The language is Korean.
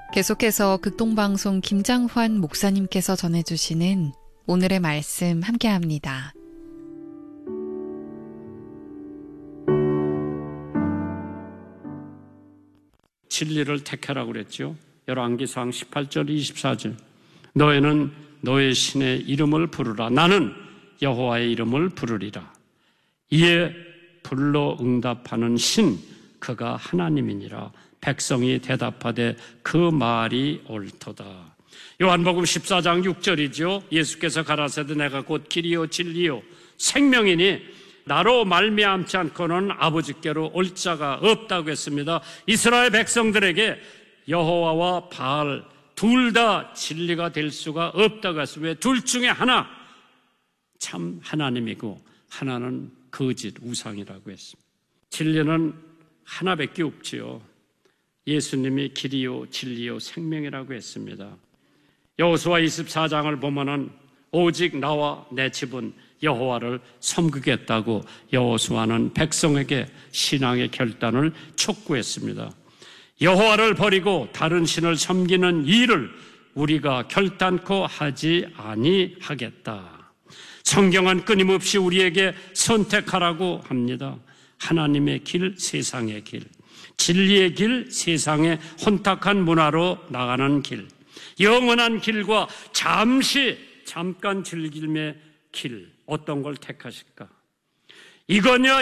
계속해서 극동방송 김장환 목사님께서 전해주시는 오늘의 말씀 함께합니다. 진리를 택하라고 그랬죠. 열왕기상 18절 24절 너희는 너의 신의 이름을 부르라. 나는 여호와의 이름을 부르리라. 이에 불러 응답하는 신 그가 하나님이니라. 백성이 대답하되 그 말이 옳도다. 요한복음 14장 6절이죠. 예수께서 가라사대 내가 곧 길이요 진리요 생명이니 나로 말미암지 않고는 아버지께로 올 자가 없다고 했습니다. 이스라엘 백성들에게 여호와와 바알 둘 다 진리가 될 수가 없다고 했습니다. 둘 중에 하나 참 하나님이고 하나는 거짓 우상이라고 했습니다. 진리는 하나밖에 없지요. 예수님이 길이요 진리요 생명이라고 했습니다. 여호수아 24장을 보면은 오직 나와 내 집은 여호와를 섬기겠다고 여호수아는 백성에게 신앙의 결단을 촉구했습니다. 여호와를 버리고 다른 신을 섬기는 일을 우리가 결단코 하지 아니하겠다. 성경은 끊임없이 우리에게 선택하라고 합니다. 하나님의 길, 세상의 길, 진리의 길, 세상의 혼탁한 문화로 나가는 길, 영원한 길과 잠깐 즐김의 길, 어떤 걸 택하실까? 이거냐